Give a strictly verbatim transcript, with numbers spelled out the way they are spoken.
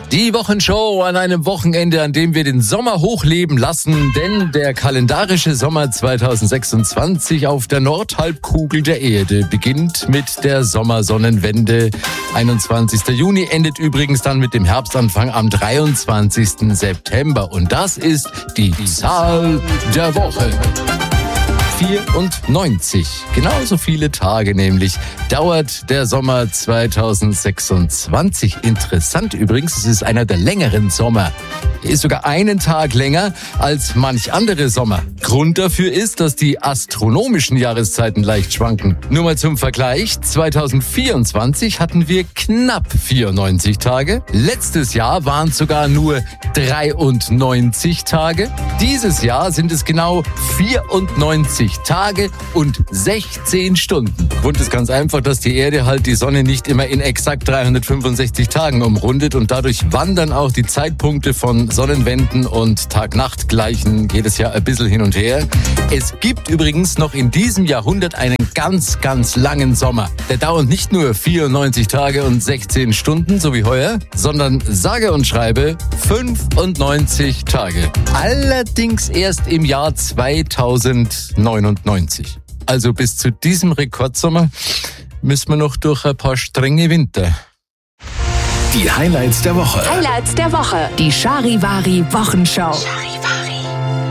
Die Wochenshow an einem Wochenende, an dem wir den Sommer hochleben lassen, denn der kalendarische Sommer zweitausendsechsundzwanzig auf der Nordhalbkugel der Erde beginnt mit der Sommersonnenwende. einundzwanzigster Juni endet übrigens dann mit dem Herbstanfang am dreiundzwanzigsten September. Und das ist die Zahl der Woche. vierundneunzig. Genauso viele Tage nämlich dauert der Sommer zweitausendsechsundzwanzig. Interessant übrigens, es ist einer der längeren Sommer. Er ist sogar einen Tag länger als manch andere Sommer. Grund dafür ist, dass die astronomischen Jahreszeiten leicht schwanken. Nur mal zum Vergleich, zweitausendvierundzwanzig hatten wir knapp vierundneunzig Tage. Letztes Jahr waren es sogar nur dreiundneunzig Tage. Dieses Jahr sind es genau vierundneunzig Tage und sechzehn Stunden. Grund ist ganz einfach, dass die Erde halt die Sonne nicht immer in exakt dreihundertfünfundsechzig Tagen umrundet und dadurch wandern auch die Zeitpunkte von Sonnenwenden und Tag-Nacht-Gleichen jedes Jahr ein bisschen hin und her. Es gibt übrigens noch in diesem Jahrhundert einen ganz, ganz langen Sommer. Der dauert nicht nur vierundneunzig Tage und sechzehn Stunden, so wie heuer, sondern sage und schreibe fünfundneunzig Tage. Allerdings erst im Jahr zweitausendneunundneunzig. Also bis zu diesem Rekordsommer müssen wir noch durch ein paar strenge Winter. Die Highlights der Woche. Highlights der Woche. Die Charivari Wochenshow. Charivari.